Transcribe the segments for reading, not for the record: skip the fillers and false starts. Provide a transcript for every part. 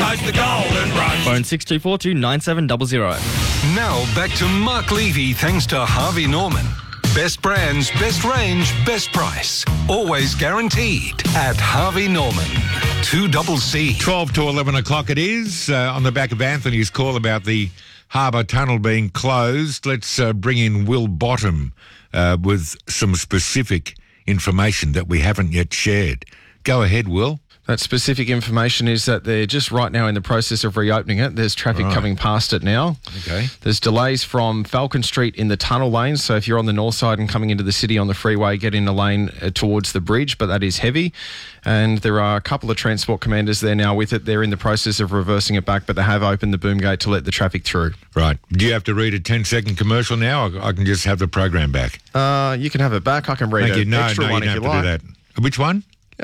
coast, the Golden Rush. Phone 6242 9700. Now back to Mark Levy thanks to Harvey Norman. Best brands, best range, best price. Always guaranteed at Harvey Norman. 2CC. 12 to 11 o'clock it is. On the back of Anthony's call about the Harbour Tunnel being closed, let's bring in Will Bottom with some specific information that we haven't yet shared. Go ahead, Will. That specific information is that they're just right now in the process of reopening it. There's traffic coming past it now. Okay. There's delays from Falcon Street in the tunnel lane. So if you're on the north side and coming into the city on the freeway, get in the lane towards the bridge, but that is heavy. And there are a couple of transport commanders there now with it. They're in the process of reversing it back, but they have opened the boom gate to let the traffic through. Right. Do you have to read a 10-second commercial now, or I can just have the program back? You can have it back. I can read an extra one if you like. Do that. Which one?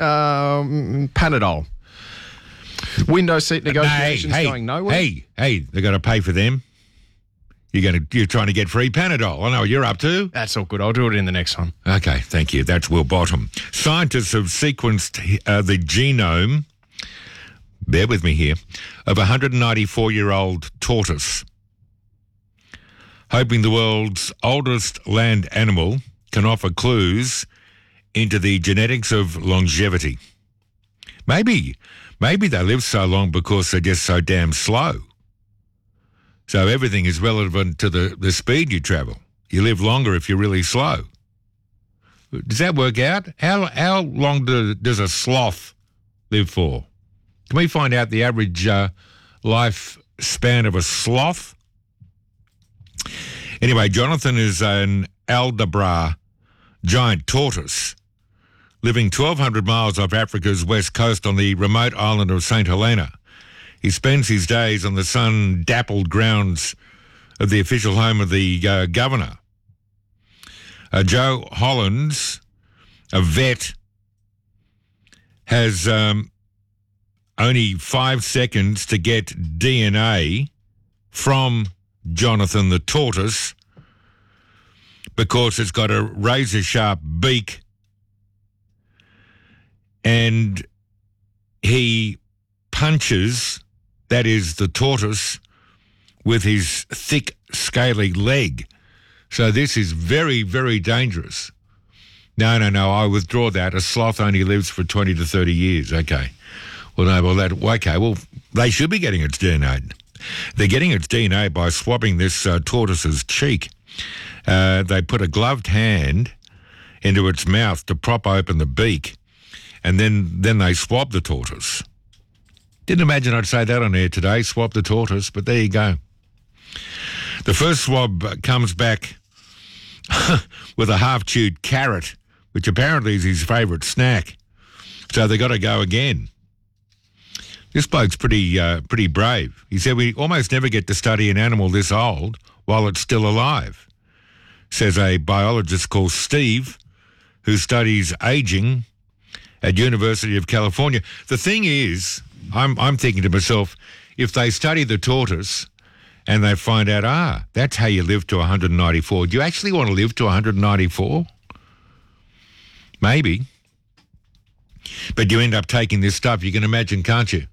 Panadol. Window seat negotiations going nowhere. Hey, they've got to pay for them. You're trying to get free Panadol. I know what you're up to. That's all good. I'll do it in the next one. Okay, thank you. That's Will Bottom. Scientists have sequenced the genome, bear with me here, of a 194-year-old tortoise, hoping the world's oldest land animal can offer clues into the genetics of longevity. Maybe they live so long because they're just so damn slow. So everything is relevant to the speed you travel. You live longer if you're really slow. Does that work out? How long does a sloth live for? Can we find out the average life span of a sloth? Anyway, Jonathan is an Aldabra giant tortoise living 1,200 miles off Africa's west coast on the remote island of St. Helena. He spends his days on the sun-dappled grounds of the official home of the governor. Joe Hollins, a vet, has only 5 seconds to get DNA from Jonathan the tortoise because it's got a razor-sharp beak, and he punches, that is the tortoise, with his thick, scaly leg. So this is very, very dangerous. No, I withdraw that. A sloth only lives for 20 to 30 years. Okay. Well, they should be getting its DNA. They're getting its DNA by swabbing this tortoise's cheek. They put a gloved hand into its mouth to prop open the beak, and then they swab the tortoise. Didn't imagine I'd say that on air today, swab the tortoise, but there you go. The first swab comes back with a half-chewed carrot, which apparently is his favourite snack. So they got to go again. This bloke's pretty brave. He said, we almost never get to study an animal this old while it's still alive, says a biologist called Steve, who studies ageing at University of California. The thing is, I'm thinking to myself, if they study the tortoise and they find out, that's how you live to 194, do you actually want to live to 194? Maybe. But you end up taking this stuff, you can imagine, can't you?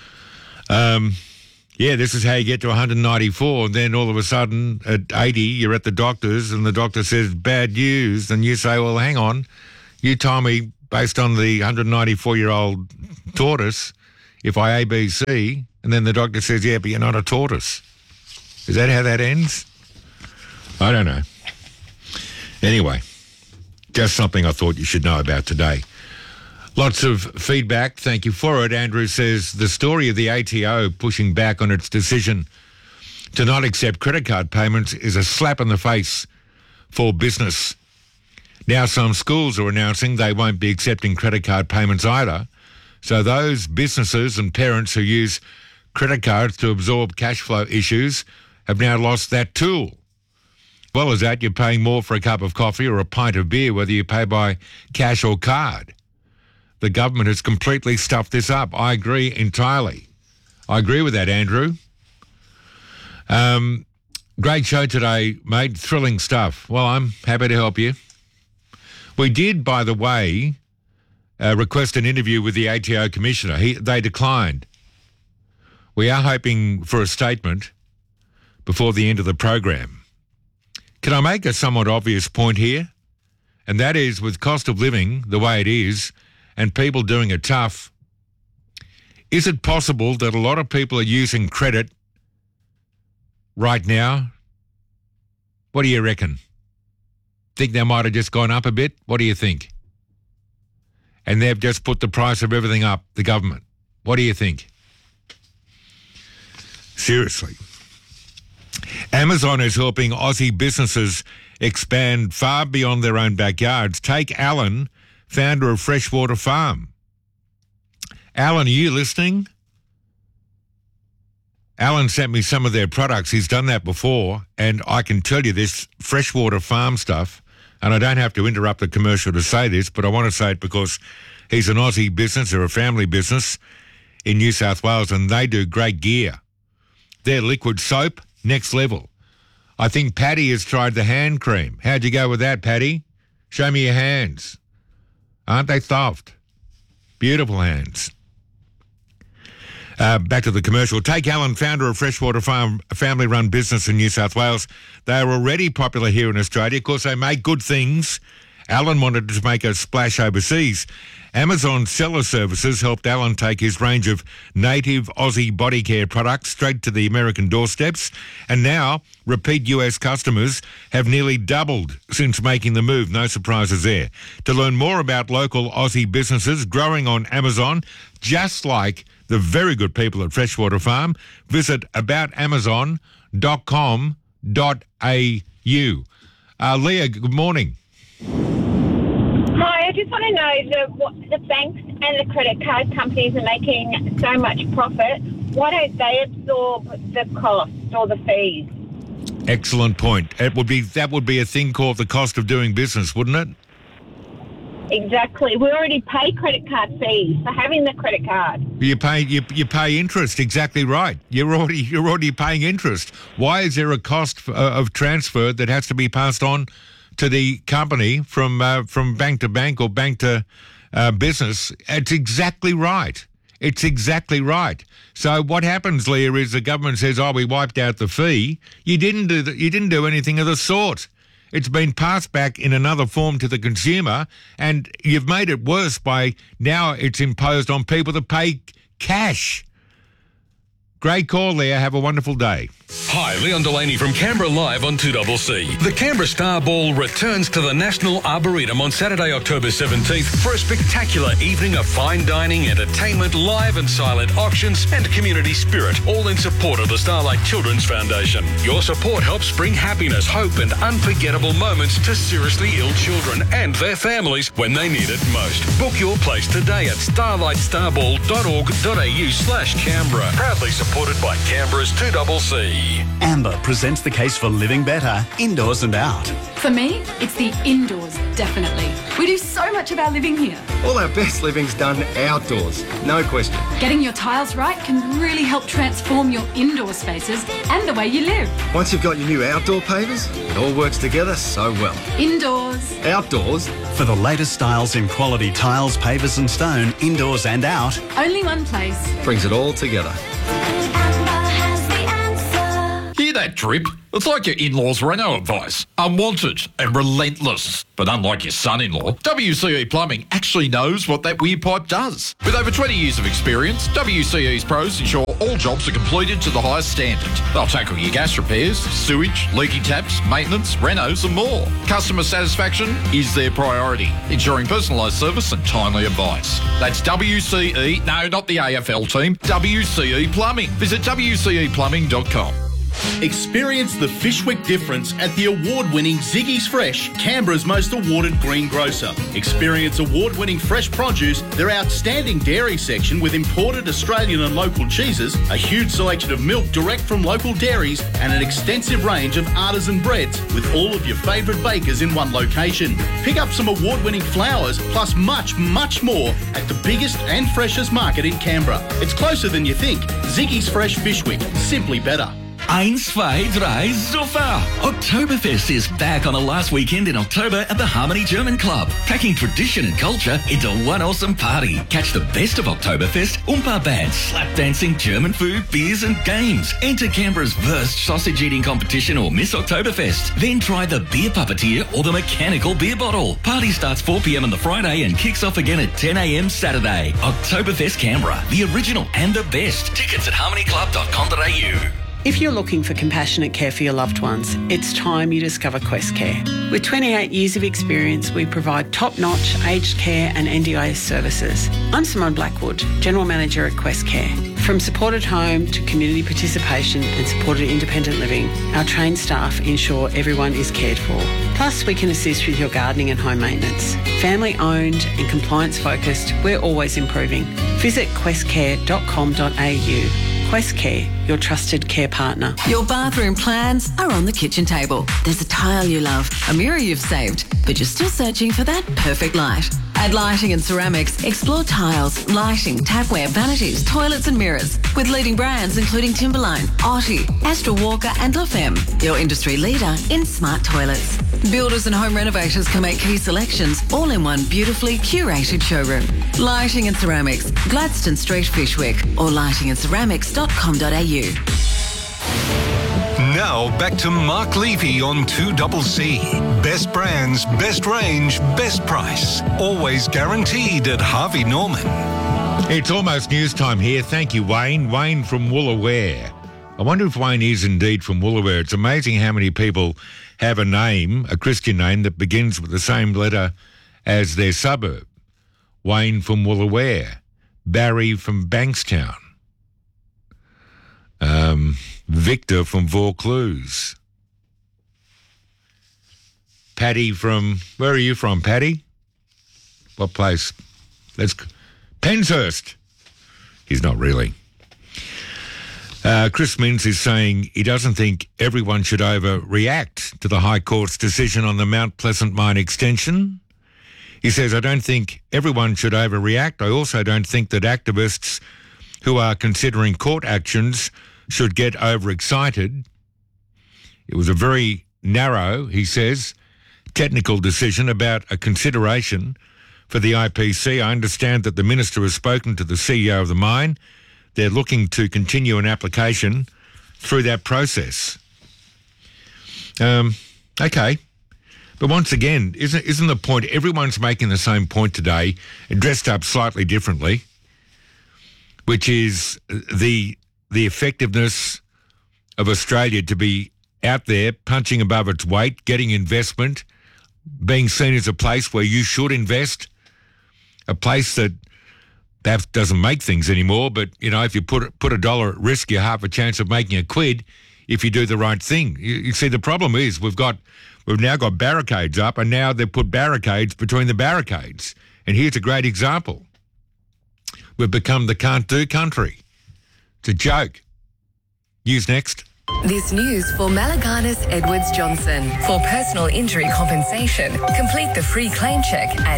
This is how you get to 194, and then all of a sudden at 80 you're at the doctor's and the doctor says bad news, and you say, well, hang on, you told me based on the 194-year-old tortoise if I ABC, and then the doctor says, yeah, but you're not a tortoise. Is that how that ends? I don't know. Anyway, just something I thought you should know about today. Lots of feedback. Thank you for it. Andrew says the story of the ATO pushing back on its decision to not accept credit card payments is a slap in the face for business. Now some schools are announcing they won't be accepting credit card payments either. So those businesses and parents who use credit cards to absorb cash flow issues have now lost that tool. As well as that, you're paying more for a cup of coffee or a pint of beer, whether you pay by cash or card. The government has completely stuffed this up. I agree entirely. I agree with that, Andrew. Great show today, mate. Thrilling stuff. Well, I'm happy to help you. We did, by the way, request an interview with the ATO Commissioner. They declined. We are hoping for a statement before the end of the program. Can I make a somewhat obvious point here? And that is, with cost of living the way it is and people doing it tough, is it possible that a lot of people are using credit right now? What do you reckon? Think they might have just gone up a bit? What do you think? And they've just put the price of everything up, the government. What do you think? Seriously. Amazon is helping Aussie businesses expand far beyond their own backyards. Take Alan, founder of Freshwater Farm. Alan, are you listening? Alan sent me some of their products. He's done that before, and I can tell you this Freshwater Farm stuff, and I don't have to interrupt the commercial to say this, but I want to say it because he's an Aussie business or a family business in New South Wales, and they do great gear. Their liquid soap, next level. I think Paddy has tried the hand cream. How'd you go with that, Paddy? Show me your hands. Aren't they soft? Beautiful hands. Back to the commercial. Take Alan, founder of Freshwater Farm, a family-run business in New South Wales. They are already popular here in Australia. Of course, they make good things. Alan wanted to make a splash overseas. Amazon Seller Services helped Alan take his range of native Aussie body care products straight to the American doorsteps. And now, repeat US customers have nearly doubled since making the move. No surprises there. To learn more about local Aussie businesses growing on Amazon, just like the very good people at Freshwater Farm, visit aboutamazon.com.au. Leah, good morning. Hi, I just want to know what the banks and the credit card companies are making so much profit. Why don't they absorb the cost or the fees? Excellent point. That would be a thing called the cost of doing business, wouldn't it? Exactly. We already pay credit card fees for having the credit card. You pay interest. Exactly right. You're already paying interest. Why is there a cost of transfer that has to be passed on to the company from bank to bank or bank to business? It's exactly right. It's exactly right. So what happens, Leah, is the government says, "Oh, we wiped out the fee." You didn't do anything of the sort. It's been passed back in another form to the consumer, and you've made it worse by now it's imposed on people to pay cash. Great call, Leah. Have a wonderful day. Hi, Leon Delaney from Canberra Live on 2CC. The Canberra Star Ball returns to the National Arboretum on Saturday, October 17th for a spectacular evening of fine dining, entertainment, live and silent auctions and community spirit, all in support of the Starlight Children's Foundation. Your support helps bring happiness, hope and unforgettable moments to seriously ill children and their families when they need it most. Book your place today at starlightstarBall.org.au/Canberra. Proudly supported by Canberra's 2CC. Amber presents the case for living better, indoors and out. For me, it's the indoors, definitely. We do so much of our living here. All our best living's done outdoors, no question. Getting your tiles right can really help transform your indoor spaces and the way you live. Once you've got your new outdoor pavers, it all works together so well. Indoors. Outdoors. For the latest styles in quality tiles, pavers and stone, indoors and out. Only one place. Brings it all together. Hear that drip? It's like your in-laws' Renault advice. Unwanted and relentless. But unlike your son-in-law, WCE Plumbing actually knows what that weird pipe does. With over 20 years of experience, WCE's pros ensure all jobs are completed to the highest standard. They'll tackle your gas repairs, sewage, leaky taps, maintenance, renos and more. Customer satisfaction is their priority, ensuring personalised service and timely advice. That's WCE, no, not the AFL team, WCE Plumbing. Visit WCEplumbing.com. Experience the Fishwick difference at the award-winning Ziggy's Fresh, Canberra's most awarded greengrocer. Experience award-winning fresh produce, their outstanding dairy section with imported Australian and local cheeses, a huge selection of milk direct from local dairies, and an extensive range of artisan breads with all of your favourite bakers in one location. Pick up some award-winning flowers plus much, much more at the biggest and freshest market in Canberra. It's closer than you think. Ziggy's Fresh Fishwick, simply better. 1, 2, 3, Zuffer! Oktoberfest is back on the last weekend in October at the Harmony German Club, packing tradition and culture into one awesome party. Catch the best of Oktoberfest, Oompa bands, slap dancing, German food, beers and games. Enter Canberra's worst sausage eating competition or Miss Oktoberfest. Then try the beer puppeteer or the mechanical beer bottle. Party starts 4 p.m. on the Friday and kicks off again at 10 a.m. Saturday. Oktoberfest Canberra, the original and the best. Tickets at harmonyclub.com.au. If you're looking for compassionate care for your loved ones, it's time you discover Quest Care. With 28 years of experience, we provide top-notch aged care and NDIS services. I'm Simone Blackwood, General Manager at Quest Care. From supported home to community participation and supported independent living, our trained staff ensure everyone is cared for. Plus, we can assist with your gardening and home maintenance. Family-owned and compliance-focused, we're always improving. Visit questcare.com.au. Quest Care, your trusted care partner. Your bathroom plans are on the kitchen table. There's a tile you love, a mirror you've saved, but you're still searching for that perfect light. At Lighting and Ceramics, explore tiles, lighting, tapware, vanities, toilets and mirrors with leading brands including Timberline, Otti, Astra Walker and La Femme, your industry leader in smart toilets. Builders and home renovators can make key selections all in one beautifully curated showroom. Lighting and Ceramics, Gladstone Street, Fishwick, or lightingandceramics.com.au. Now back to Mark Levy on 2CC. Best brands, best range, best price. Always guaranteed at Harvey Norman. It's almost news time here. Thank you, Wayne. Wayne from Woolaware. I wonder if Wayne is indeed from Woolaware. It's amazing how many people have a name, a Christian name, that begins with the same letter as their suburb. Wayne from Woolaware. Barry from Bankstown. Victor from Vaucluse. Paddy from... Where are you from, Paddy? What place? Penshurst. He's not really. Chris Minns is saying he doesn't think everyone should overreact to the High Court's decision on the Mount Pleasant mine extension. He says, I don't think everyone should overreact. I also don't think that activists who are considering court actions should get overexcited. It was a very narrow, he says, technical decision about a consideration for the IPC. I understand that the Minister has spoken to the CEO of the mine. They're looking to continue an application through that process. Okay. But once again, isn't the point, everyone's making the same point today, dressed up slightly differently, which is the effectiveness of Australia to be out there punching above its weight, getting investment, being seen as a place where you should invest, a place that perhaps doesn't make things anymore, but, you know, if you put a dollar at risk, you have a chance of making a quid if you do the right thing. You see, the problem is we've now got barricades up, and now they've put barricades between the barricades. And here's a great example. We've become the can't-do country. It's a joke. News next. This news for Malaganas Edwards Johnson. For personal injury compensation, complete the free claim check at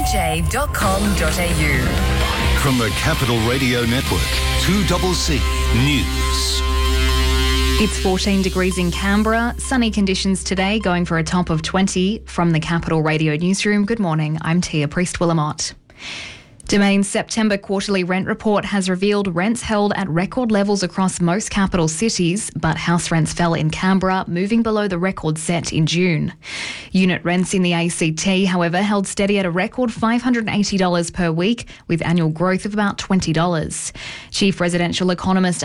mej.com.au. From the Capital Radio Network, 2CC News. It's 14 degrees in Canberra. Sunny conditions today, going for a top of 20. From the Capital Radio Newsroom, good morning. I'm Tia Priest-Willamott. Domain's September quarterly rent report has revealed rents held at record levels across most capital cities, but house rents fell in Canberra, moving below the record set in June. Unit rents in the ACT, however, held steady at a record $580 per week, with annual growth of about $20. Chief residential economist